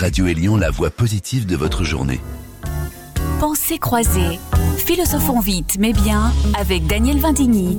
Radio Élion, la voix positive de votre journée. Pensées croisées. Philosophons vite mais bien avec Daniel Vindigny.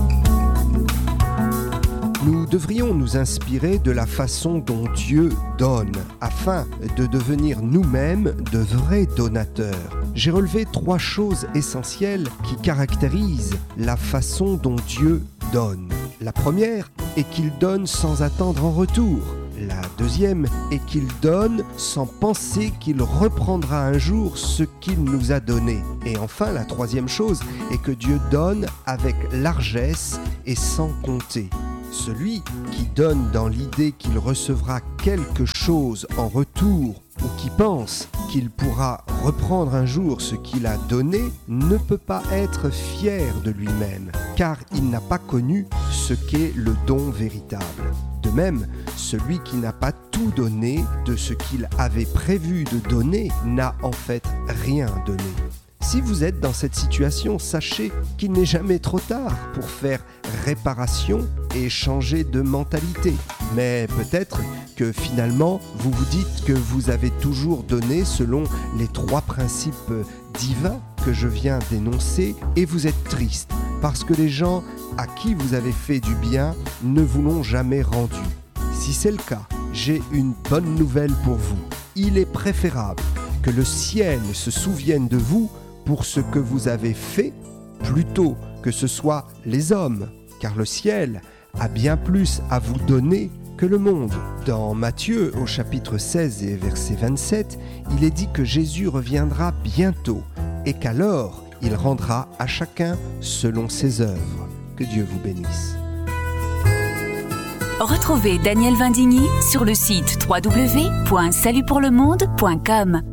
Nous devrions nous inspirer de la façon dont Dieu donne, afin de devenir nous-mêmes de vrais donateurs. J'ai relevé 3 choses essentielles qui caractérisent la façon dont Dieu donne. La première est qu'il donne sans attendre en retour. La deuxième est qu'il donne sans penser qu'il reprendra un jour ce qu'il nous a donné. Et enfin, la troisième chose est que Dieu donne avec largesse et sans compter. Celui qui donne dans l'idée qu'il recevra quelque chose en retour ou qui pense qu'il pourra reprendre un jour ce qu'il a donné ne peut pas être fier de lui-même, car il n'a pas connu ce qu'est le don véritable. De même, celui qui n'a pas tout donné de ce qu'il avait prévu de donner n'a en fait rien donné. Si vous êtes dans cette situation, sachez qu'il n'est jamais trop tard pour faire réparation et changer de mentalité. Mais peut-être que finalement, vous vous dites que vous avez toujours donné selon les 3 principes divins que je viens d'énoncer et vous êtes triste parce que les gens à qui vous avez fait du bien ne vous l'ont jamais rendu. Si c'est le cas, j'ai une bonne nouvelle pour vous. Il est préférable que le ciel se souvienne de vous pour ce que vous avez fait, plutôt que ce soit les hommes, car le ciel a bien plus à vous donner que le monde. Dans Matthieu, au chapitre 16 et verset 27, il est dit que Jésus reviendra bientôt et qu'alors il rendra à chacun selon ses œuvres. Que Dieu vous bénisse. Retrouvez Daniel Vindigny sur le site www.salutpourlemonde.com.